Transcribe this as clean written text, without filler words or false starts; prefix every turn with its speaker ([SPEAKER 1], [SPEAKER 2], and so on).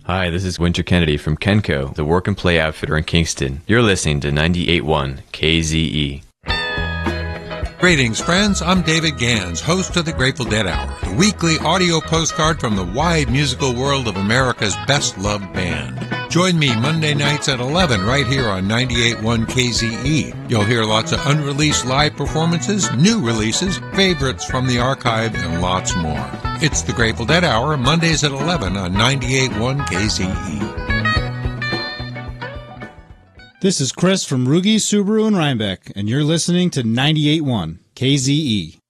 [SPEAKER 1] Hi, this is Winter Kennedy from Kenco, the work and play outfitter in Kingston. You're listening to 98.1 KZE.
[SPEAKER 2] Greetings, friends. I'm David Gans, host of the Grateful Dead Hour, the weekly audio postcard from the wide musical world of America's best-loved band. Join me Monday nights at 11 right here on 98.1 KZE. You'll hear lots of unreleased live performances, new releases, favorites from the archive, and lots more. It's the Grateful Dead Hour, Mondays at 11 on 98.1 KZE.
[SPEAKER 3] This is Chris from Rugi Subaru in Rhinebeck, and you're listening to 98.1 KZE.